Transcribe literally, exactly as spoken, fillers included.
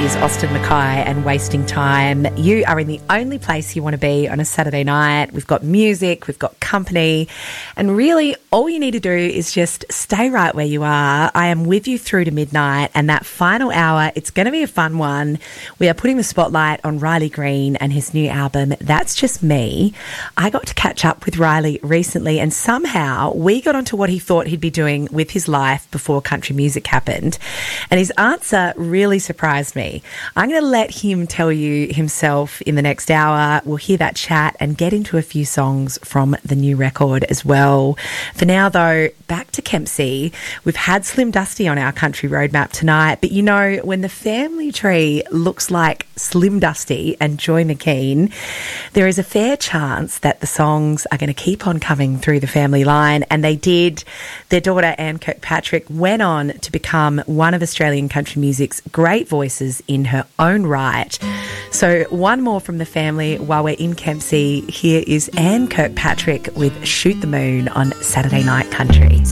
is Austin Mackay and Wasting Time. You are in the only place you want to be on a Saturday night. We've got music, we've got company, and really all you need to do is just stay right where you are. I am with you through to midnight, and that final hour, it's going to be a fun one. We are putting the spotlight on Riley Green and his new album, That's Just Me. I got to catch up with Riley recently, and somehow we got onto what he thought he'd be doing with his life before country music happened. And his answer really surprised me. I'm going to let him tell you himself in the next hour. We'll hear that chat and get into a few songs from the new record as well. For now, though, back to Kempsey. We've had Slim Dusty on our country roadmap tonight, but you know, when the family tree looks like Slim Dusty and Joy McKean, there is a fair chance that the songs are going to keep on coming through the family line, and they did. Their daughter, Anne Kirkpatrick, went on to become one of Australian country music's great voices in her own right. So one more from the family while we're in Kempsey. Here is Anne Kirkpatrick with Shoot the Moon on Saturday Night Country.